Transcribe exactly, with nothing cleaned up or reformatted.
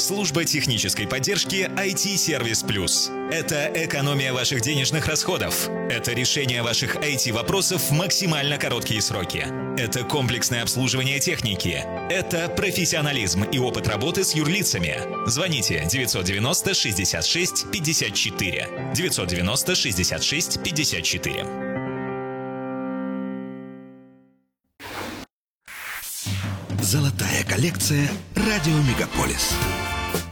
Служба технической поддержки ай ти-сервис плюс. Это экономия ваших денежных расходов. Это решение ваших ай ти-вопросов в максимально короткие сроки. Это комплексное обслуживание техники. Это профессионализм и опыт работы с юрлицами. Звоните девятьсот девяносто шестьдесят шесть пятьдесят четыре. девятьсот девяносто шестьдесят шесть пятьдесят четыре. Золотая коллекция «Радио Мегаполис».